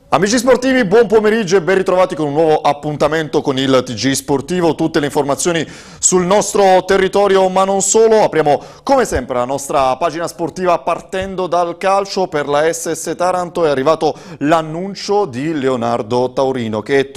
Amici sportivi, buon pomeriggio e ben ritrovati con un nuovo appuntamento con il TG Sportivo. Tutte le informazioni sul nostro territorio, ma non solo. Apriamo come sempre la nostra pagina sportiva partendo dal calcio. Per la SS Taranto è arrivato l'annuncio di Leonardo Taurino che